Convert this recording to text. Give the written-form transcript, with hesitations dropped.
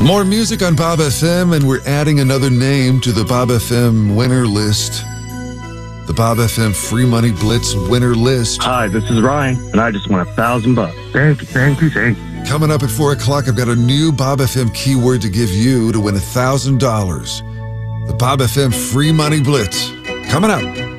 More music on Bob FM, and we're adding another name to the Bob FM winner list. The Bob FM Free Money Blitz winner list. Hi, this is Ryan, and I just won $1,000. Thank you. Coming up at 4 o'clock, I've got a new Bob FM keyword to give you to win $1,000. The Bob FM Free Money Blitz. Coming up.